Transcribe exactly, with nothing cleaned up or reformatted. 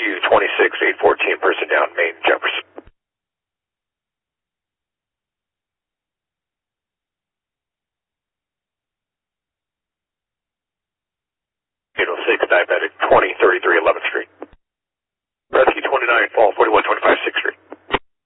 Rescue twenty-six, eight fourteen, person down, Main, Jefferson. eight oh six, diabetic, twenty thirty-three eleventh Street. Rescue twenty-nine, fall forty-one twenty-five sixth Street.